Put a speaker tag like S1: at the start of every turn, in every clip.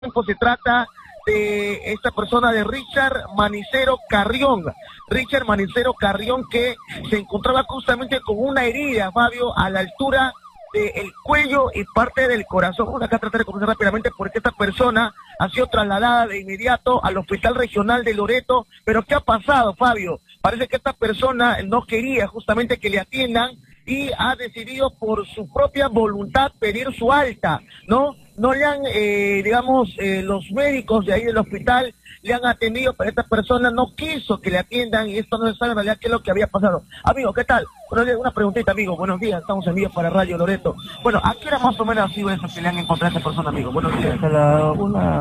S1: Se trata de esta persona de Richard Manicero Carrión. Richard Manicero Carrión, que se encontraba justamente con una herida, Fabio, a la altura del cuello y parte del corazón. Vamos acá a tratar de conocer rápidamente porque esta persona ha sido trasladada de inmediato al Hospital Regional de Loreto. Pero ¿qué ha pasado, Fabio? Parece que esta persona no quería justamente que le atiendan y ha decidido por su propia voluntad pedir su alta, ¿no? No le han, los médicos de ahí del hospital le han atendido, pero esta persona no quiso que le atiendan y esto no se sabe en realidad qué es lo que había pasado. Amigo, ¿qué tal? Bueno, una preguntita, amigo. Buenos días, estamos en vivo para Radio Loreto. Bueno, ¿a qué hora más o menos ha sido eso que le han encontrado a esta persona, amigo? Buenos días.
S2: Hasta la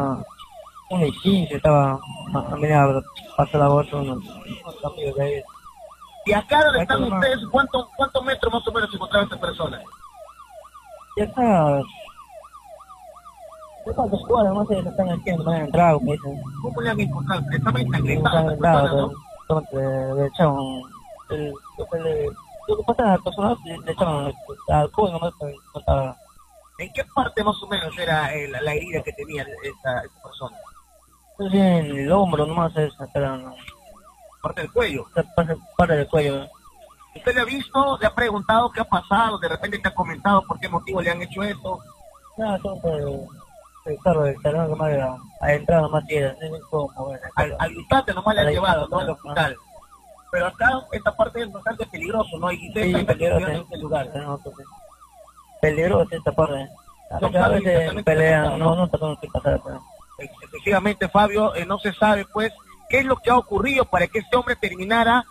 S2: 1:15 estaba a media pasó la voz unos amigos de ahí.
S1: ¿Y acá donde están ustedes, cuántos metros más o menos se encontraba esta persona?
S2: Ya está. ¿Cuántos cuadros más se están haciendo? Me han entrado, me dicen.
S1: ¿Cómo le han encontrado? Estaba ensangrentada
S2: esta persona, ¿no? Le echaron lo que pasa a las personas le echaron alcohol, no estaba.
S1: ¿En qué parte más o menos era la herida que tenía esta persona?
S2: Pues en el hombro nomás, no.
S1: Parte del cuello.
S2: Parte del cuello.
S1: ¿Usted le ha visto, le ha preguntado qué ha pasado, de repente te ha comentado por qué motivo le han hecho esto?
S2: No, el carro del salón nomás ha entrado nomás tierra, no es como mover.
S1: Al instante nomás le han llevado, ¿no? Al hospital. Pero acá esta parte es bastante peligroso, ¿no? Y usted está peligroso en este lugar.
S2: Peligroso esta parte. A veces pelean, no sabemos qué pasar.
S1: Efectivamente, Fabio, no se sabe, pues, qué es lo que ha ocurrido para que este hombre terminara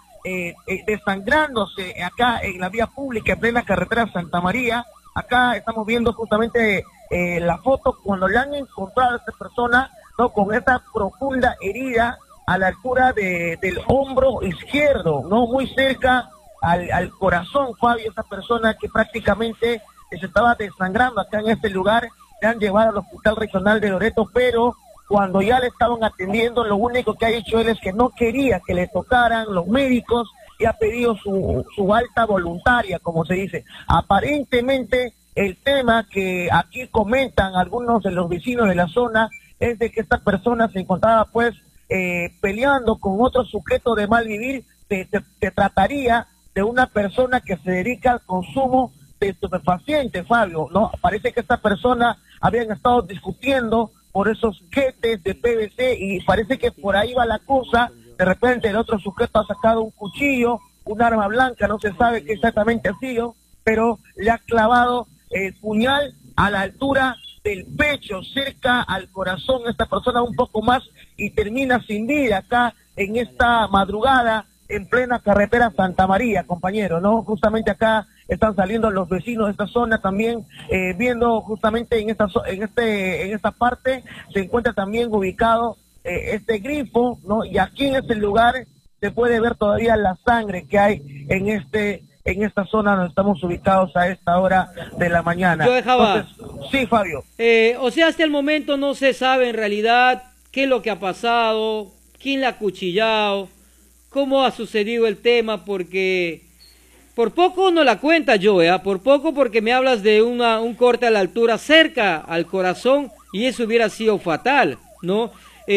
S1: desangrándose acá en la vía pública, en plena carretera Santa María. Acá estamos viendo justamente la foto cuando le han encontrado a esta persona, ¿no? Con esta profunda herida a la altura del hombro izquierdo, ¿no? Muy cerca al corazón, Fabio. Esta persona que prácticamente se estaba desangrando acá en este lugar, le han llevado al Hospital Regional de Loreto, pero cuando ya le estaban atendiendo, lo único que ha dicho él es que no quería que le tocaran los médicos y ha pedido su alta voluntaria, como se dice. Aparentemente, el tema que aquí comentan algunos de los vecinos de la zona es de que esta persona se encontraba pues peleando con otro sujeto de mal vivir. Se trataría de una persona que se dedica al consumo de estupefacientes, Fabio, ¿no? Parece que esta persona habían estado discutiendo por esos quetes de PVC y parece que por ahí va la cosa. De repente el otro sujeto ha sacado un cuchillo, un arma blanca, no se sabe qué exactamente ha sido, pero le ha clavado el puñal a la altura del pecho, cerca al corazón, esta persona un poco más, y termina sin vida acá en esta madrugada en plena carretera Santa María, compañero, ¿no? Justamente acá están saliendo los vecinos de esta zona también, viendo justamente en esta parte se encuentra también ubicado este grifo, ¿no? Y aquí en este lugar se puede ver todavía la sangre que hay en esta zona donde estamos ubicados a esta hora de la mañana.
S3: Yo dejaba.
S1: Entonces, sí, Fabio.
S3: O sea, hasta el momento no se sabe en realidad qué es lo que ha pasado, quién la ha acuchillado, cómo ha sucedido el tema, porque por poco no la cuenta yo, por poco, porque me hablas de un corte a la altura cerca al corazón y eso hubiera sido fatal, ¿no?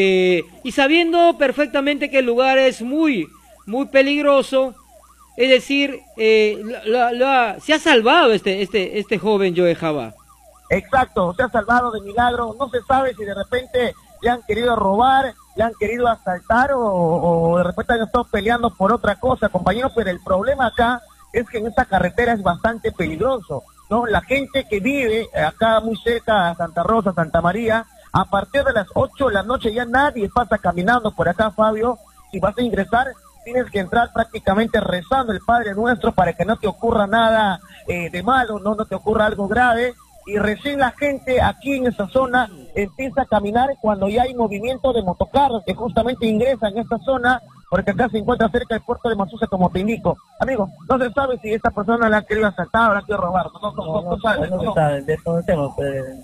S3: Y sabiendo perfectamente que el lugar es muy, muy peligroso, es decir, se ha salvado este joven Joe Jabá.
S1: Exacto, se ha salvado de milagro. No se sabe si de repente le han querido robar, le han querido asaltar o de repente han estado peleando por otra cosa, compañero, pero el problema acá es que en esta carretera es bastante peligroso, ¿no? La gente que vive acá muy cerca a Santa Rosa, Santa María, a partir de las 8 de la noche ya nadie pasa caminando por acá, Fabio. Si vas a ingresar, tienes que entrar prácticamente rezando el Padre Nuestro para que no te ocurra nada de malo, no te ocurra algo grave. Y recién la gente aquí en esta zona empieza a caminar cuando ya hay movimiento de motocarros que justamente ingresan en esta zona, porque acá se encuentra cerca del puerto de Masusa, como te indico. Amigo, no se sabe si esta persona la ha querido asaltar o la ha querido robar. No se sabe,
S2: desconocemos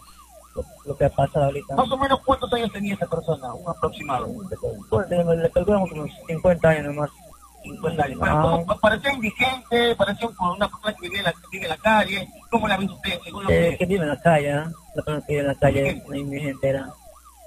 S2: lo que ha pasado ahorita.
S1: Más o menos, ¿cuántos años tenía esta persona? Un aproximado.
S2: Pues le calculamos unos 50 años nomás.
S1: 50 años. Bueno, parecía indigente, parecía una persona que vive en la calle. ¿Cómo la ve usted? Según lo
S2: que vive en la calle, la persona que vive en la calle, indigente era.